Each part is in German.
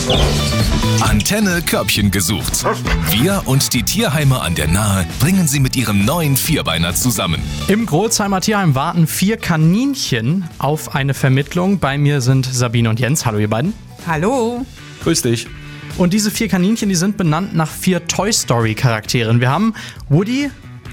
Antenne Körbchen gesucht. Wir und die Tierheime an der Nahe bringen sie mit ihrem neuen Vierbeiner zusammen. Im Großheimer Tierheim warten 4 Kaninchen auf eine Vermittlung. Bei mir sind Sabine und Jens. Hallo ihr beiden. Hallo. Grüß dich. Und diese 4 Kaninchen, die sind benannt nach 4 Toy Story Charakteren. Wir haben Woody,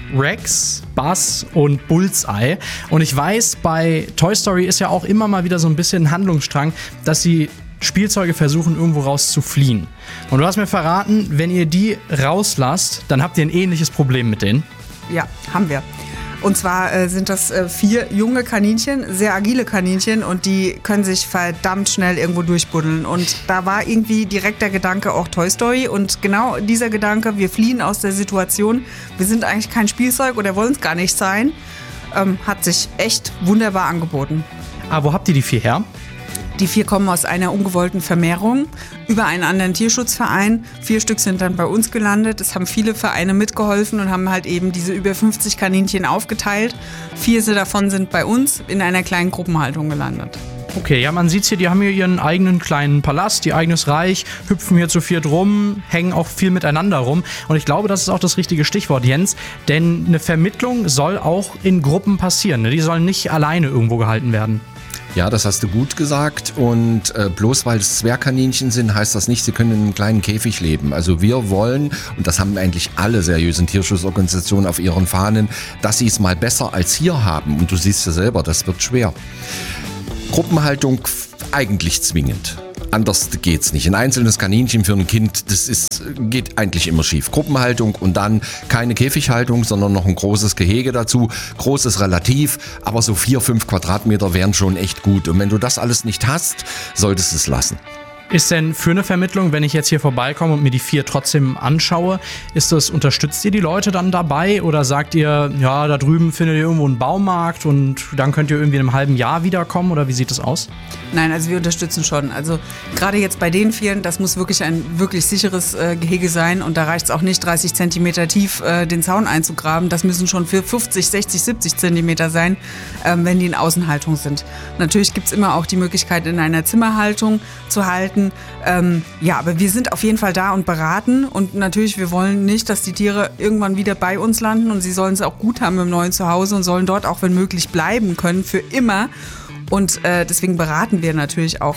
Rex, Buzz und Bullseye. Und ich weiß, bei Toy Story ist ja auch immer mal wieder so ein bisschen ein Handlungsstrang, dass sie Spielzeuge versuchen, irgendwo raus zu fliehen. Und du hast mir verraten, wenn ihr die rauslasst, dann habt ihr ein ähnliches Problem mit denen. Ja, haben wir. Und zwar sind das 4 junge Kaninchen, sehr agile Kaninchen, und die können sich verdammt schnell irgendwo durchbuddeln. Und da war irgendwie direkt der Gedanke auch Toy Story. Und genau dieser Gedanke, wir fliehen aus der Situation, wir sind eigentlich kein Spielzeug oder wollen es gar nicht sein, hat sich echt wunderbar angeboten. Ah, wo habt ihr die 4 her? Die 4 kommen aus einer ungewollten Vermehrung über einen anderen Tierschutzverein. 4 Stück sind dann bei uns gelandet. Es haben viele Vereine mitgeholfen und haben halt eben diese über 50 Kaninchen aufgeteilt. 4 davon sind bei uns in einer kleinen Gruppenhaltung gelandet. Okay, ja, man sieht's hier, die haben hier ihren eigenen kleinen Palast, ihr eigenes Reich, hüpfen hier zu 4 rum, hängen auch viel miteinander rum. Und ich glaube, das ist auch das richtige Stichwort, Jens. Denn eine Vermittlung soll auch in Gruppen passieren. Ne? Die sollen nicht alleine irgendwo gehalten werden. Ja, das hast du gut gesagt. Und bloß weil es Zwergkaninchen sind, heißt das nicht, sie können in einem kleinen Käfig leben. Also wir wollen, und das haben eigentlich alle seriösen Tierschutzorganisationen auf ihren Fahnen, dass sie es mal besser als hier haben. Und du siehst ja selber, das wird schwer. Gruppenhaltung eigentlich zwingend. Anders geht's nicht. Ein einzelnes Kaninchen für ein Kind, geht eigentlich immer schief. Gruppenhaltung und dann keine Käfighaltung, sondern noch ein großes Gehege dazu. Großes relativ, aber so 4-5 Quadratmeter wären schon echt gut. Und wenn du das alles nicht hast, solltest du es lassen. Ist denn für eine Vermittlung, wenn ich jetzt hier vorbeikomme und mir die 4 trotzdem anschaue, unterstützt ihr die Leute dann dabei oder sagt ihr, ja, da drüben findet ihr irgendwo einen Baumarkt und dann könnt ihr irgendwie in einem halben Jahr wiederkommen oder wie sieht das aus? Nein, also wir unterstützen schon. Also gerade jetzt bei den 4, das muss wirklich ein wirklich sicheres Gehege sein und da reicht es auch nicht 30 Zentimeter tief den Zaun einzugraben. Das müssen schon für 50, 60, 70 Zentimeter sein, wenn die in Außenhaltung sind. Natürlich gibt es immer auch die Möglichkeit, in einer Zimmerhaltung zu halten. Ja, aber wir sind auf jeden Fall da und beraten und natürlich, wir wollen nicht, dass die Tiere irgendwann wieder bei uns landen und sie sollen es auch gut haben im neuen Zuhause und sollen dort auch, wenn möglich, bleiben können für immer. Und deswegen beraten wir natürlich auch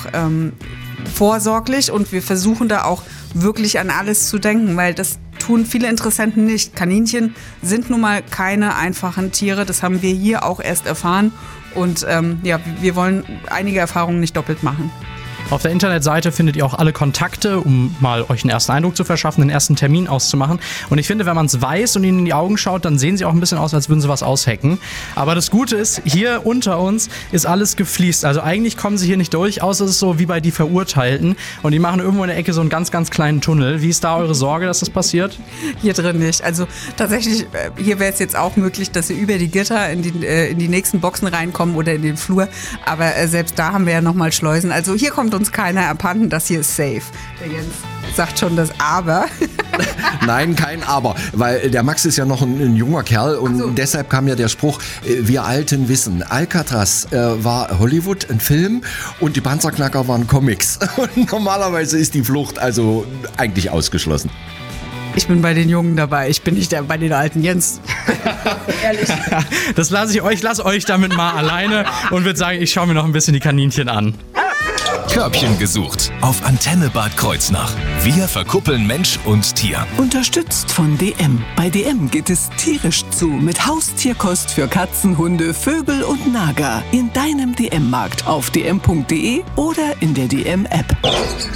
vorsorglich und wir versuchen da auch wirklich an alles zu denken, weil das tun viele Interessenten nicht. Kaninchen sind nun mal keine einfachen Tiere, das haben wir hier auch erst erfahren und ja, wir wollen einige Erfahrungen nicht doppelt machen. Auf der Internetseite findet ihr auch alle Kontakte, um mal euch einen ersten Eindruck zu verschaffen, einen ersten Termin auszumachen. Und ich finde, wenn man es weiß und ihnen in die Augen schaut, dann sehen sie auch ein bisschen aus, als würden sie was aushacken. Aber das Gute ist, hier unter uns ist alles gefliest. Also eigentlich kommen sie hier nicht durch, außer es ist so wie bei Die Verurteilten. Und die machen irgendwo in der Ecke so einen ganz, ganz kleinen Tunnel. Wie ist da eure Sorge, dass das passiert? Hier drin nicht. Also tatsächlich, hier wäre es jetzt auch möglich, dass sie über die Gitter in die nächsten Boxen reinkommen oder in den Flur. Aber selbst da haben wir ja nochmal Schleusen. Also hier kommt uns keiner abhanden, das hier ist safe. Der Jens sagt schon das Aber. Nein, kein Aber, weil der Max ist ja noch ein junger Kerl und deshalb kam ja der Spruch, wir Alten wissen, Alcatraz war Hollywood, ein Film und die Panzerknacker waren Comics. Und normalerweise ist die Flucht also eigentlich ausgeschlossen. Ich bin bei den Jungen dabei, ich bin nicht bei den alten Jens. Ehrlich. Das lasse ich euch, ich lasse euch damit mal alleine und würde sagen, ich schaue mir noch ein bisschen die Kaninchen an. Körbchen gesucht auf Antenne Bad Kreuznach. Wir verkuppeln Mensch und Tier. Unterstützt von DM. Bei DM geht es tierisch zu mit Haustierkost für Katzen, Hunde, Vögel und Nager. In deinem DM-Markt auf dm.de oder in der DM-App.